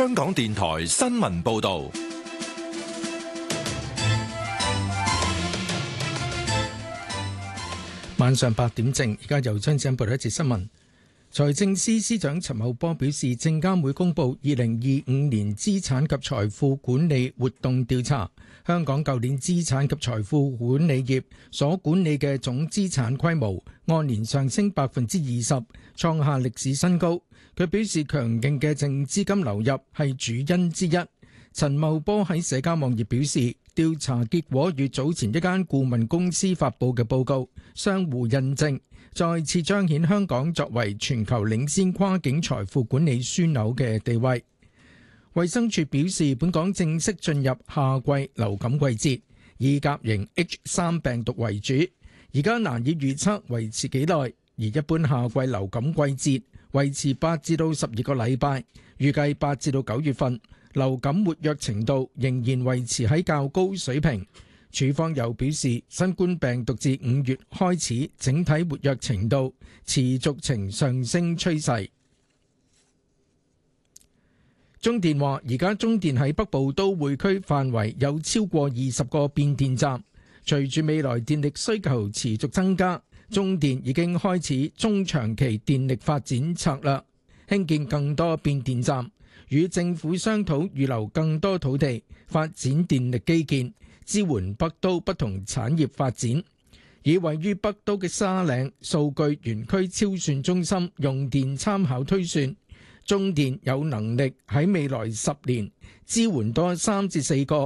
香港電台新聞報道。 晚上8點正，而家由張子欣報道一節新聞。財政司司長陳茂波表示，證監會公布2025年資產及財富管理活動調查，香港舊年資產及財富管理業所管理嘅總資產規模按年上升20%，創下歷史新高。佢表示，強勁嘅淨資金流入係主因之一。陳茂波喺社交網頁表示，調查結果與早前一間顧問公司發布嘅報告相互印證，再次彰顯香港作為全球領先跨境財富管理樞紐嘅地位。衛生署表示，本港正式進入夏季流感季節，以甲型 H3 病毒為主，而家難以預測維持幾耐，而一般夏季流感季節維持8至到12個禮拜，預計8至到9月份流感活躍程度仍然維持喺較高水平。署方又表示，新冠病毒自5月開始整體活躍程度持續呈上升趨勢。中電話，而家中電喺北部都會區範圍有超過20個變電站，隨住未來電力需求持續增加，中電已經開始中長期電力發展策略，興建更多變電站，與政府商討預留更多土地發展電力基建，支援北都不同產業發展。以位於北都嘅沙嶺數據園區超算中心用電參考推算，中電有能力喺未來10年支援多3至4個